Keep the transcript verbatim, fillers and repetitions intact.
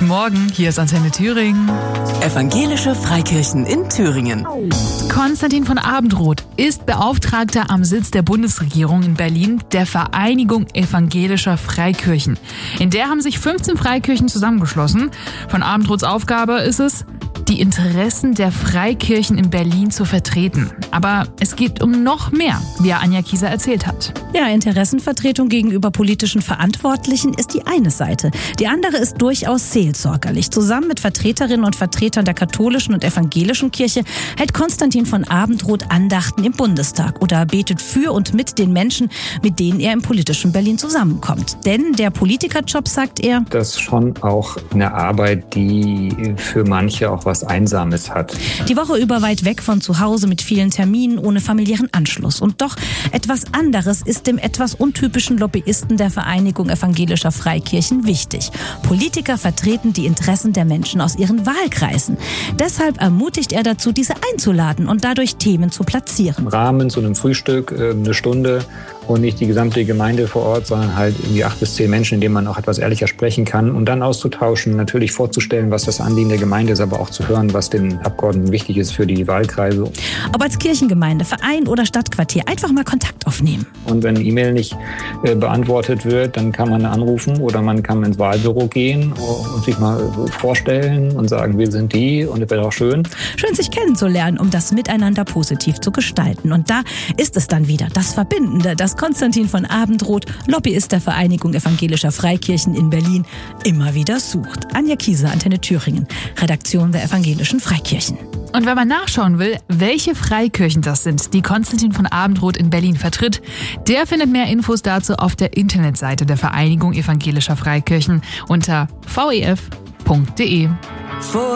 Guten Morgen, hier ist Antenne Thüringen. Evangelische Freikirchen in Thüringen. Konstantin von Abendroth ist Beauftragter am Sitz der Bundesregierung in Berlin der Vereinigung evangelischer Freikirchen. In der haben sich fünfzehn Freikirchen zusammengeschlossen. Von Abendroths Aufgabe ist es, die Interessen der Freikirchen in Berlin zu vertreten. Aber es geht um noch mehr, wie Anja Kieser erzählt hat. Ja, Interessenvertretung gegenüber politischen Verantwortlichen ist die eine Seite. Die andere ist durchaus seelsorgerlich. Zusammen mit Vertreterinnen und Vertretern der katholischen und evangelischen Kirche hält Konstantin von Abendroth Andachten im Bundestag oder betet für und mit den Menschen, mit denen er im politischen Berlin zusammenkommt. Denn der Politikerjob, sagt er, das ist schon auch eine Arbeit, die für manche auch was Einsames hat. Die Woche über weit weg von zu Hause mit vielen Terminen ohne familiären Anschluss. Und doch etwas anderes ist dem etwas untypischen Lobbyisten der Vereinigung evangelischer Freikirchen wichtig. Politiker vertreten die Interessen der Menschen aus ihren Wahlkreisen. Deshalb ermutigt er dazu, diese einzuladen und dadurch Themen zu platzieren. Im Rahmen zu einem Frühstück, eine Stunde, und nicht die gesamte Gemeinde vor Ort, sondern halt irgendwie acht bis zehn Menschen, in denen man auch etwas ehrlicher sprechen kann und dann auszutauschen, natürlich vorzustellen, was das Anliegen der Gemeinde ist, aber auch zu hören, was den Abgeordneten wichtig ist für die Wahlkreise. Ob als Kirchengemeinde, Verein oder Stadtquartier, einfach mal Kontakt aufnehmen. Und wenn eine E-Mail nicht äh, beantwortet wird, dann kann man anrufen oder man kann ins Wahlbüro gehen und sich mal vorstellen und sagen, wir sind die, und das wäre auch schön. Schön, sich kennenzulernen, um das Miteinander positiv zu gestalten. Und da ist es dann wieder das Verbindende, das Konstantin von Abendroth, Lobbyist der Vereinigung evangelischer Freikirchen in Berlin, immer wieder sucht. Anja Kieser, Antenne Thüringen, Redaktion der evangelischen Freikirchen. Und wenn man nachschauen will, welche Freikirchen das sind, die Konstantin von Abendroth in Berlin vertritt, der findet mehr Infos dazu auf der Internetseite der Vereinigung evangelischer Freikirchen unter v e f punkt d e.